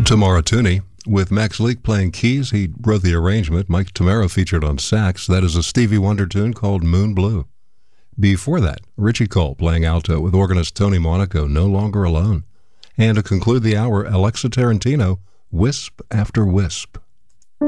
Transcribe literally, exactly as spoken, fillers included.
Tamara Tooney, with Max Leake playing keys. He wrote the arrangement. Mike Tamara featured on sax. That is a Stevie Wonder tune called Moon Blue. Before that, Richie Cole playing alto with organist Tony Monaco, No Longer Alone. And to conclude the hour, Alexa Tarantino, Wisp After Wisp.